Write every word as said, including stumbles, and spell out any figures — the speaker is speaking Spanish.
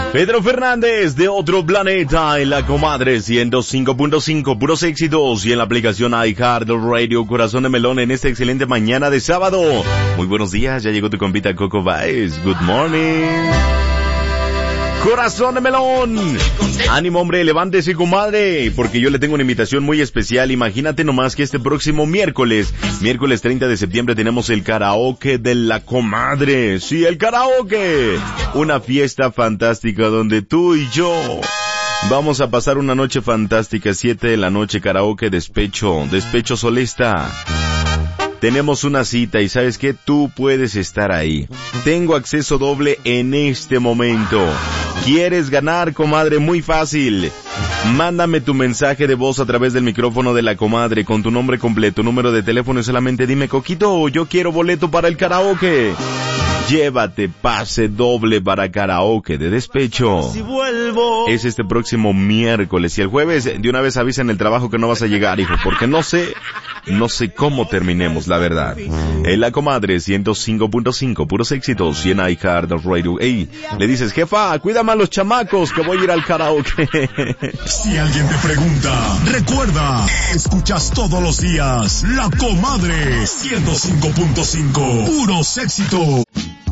Pedro Fernández de Otro Planeta en La Comadre ciento cinco punto cinco, puros éxitos, y en la aplicación iHeartRadio, Corazón de Melón, en esta excelente mañana de sábado. Muy buenos días, ya llegó tu compita Coco Baez. Good morning. Corazón de Melón. Ánimo, hombre, levántese, comadre, porque yo le tengo una invitación muy especial. Imagínate nomás que este próximo miércoles, miércoles treinta de septiembre, tenemos el karaoke de La Comadre. Sí, el karaoke. Una fiesta fantástica donde tú y yo vamos a pasar una noche fantástica. Siete de la noche, karaoke, despecho, despecho solista. Tenemos una cita y ¿sabes qué? Tú puedes estar ahí. Tengo acceso doble en este momento. ¿Quieres ganar, comadre? Muy fácil. Mándame tu mensaje de voz a través del micrófono de La Comadre con tu nombre completo, número de teléfono y solamente dime, Coquito, yo quiero boleto para el karaoke. Llévate pase doble para karaoke de despecho. Es este próximo miércoles, y el jueves de una vez avisa en el trabajo que no vas a llegar, hijo, porque no sé, no sé cómo terminemos, la verdad. En La Comadre ciento cinco punto cinco, puros éxitos, y en iHeartRadio. Ey, le dices, jefa, cuídame a los chamacos que voy a ir al karaoke. Si alguien te pregunta, recuerda, escuchas todos los días La Comadre ciento cinco punto cinco, puros éxitos.